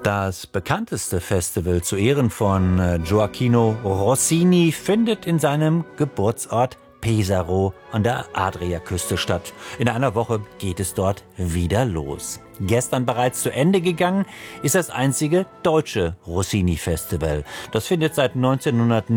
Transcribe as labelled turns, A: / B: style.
A: Das bekannteste Festival zu Ehren von Gioachino Rossini findet in seinem Geburtsort Pesaro an der Adriaküste statt. In einer Woche geht es dort wieder los. Gestern bereits zu Ende gegangen ist das einzige deutsche Rossini-Festival. Das findet seit 1900